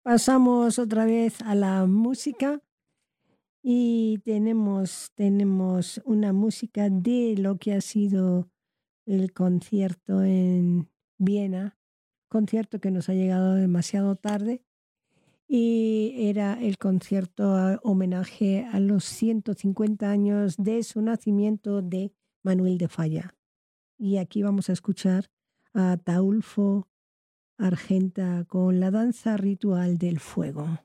Pasamos otra vez a la música y tenemos una música de lo que ha sido el concierto en Viena, concierto que nos ha llegado demasiado tarde y era el concierto homenaje a los 150 años de su nacimiento de Manuel de Falla. Y aquí vamos a escuchar a Ataulfo Argenta con la danza ritual del fuego.